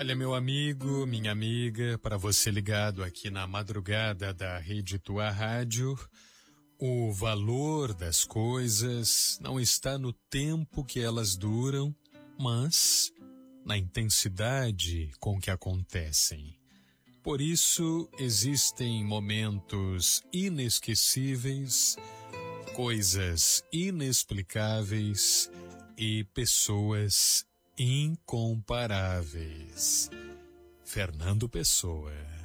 Olha, meu amigo, minha amiga, para você ligado aqui na madrugada da Rede Tua Rádio, o valor das coisas não está no tempo que elas duram, mas na intensidade com que acontecem. Por isso, existem momentos inesquecíveis, coisas inexplicáveis e pessoas incomparáveis. Fernando Pessoa.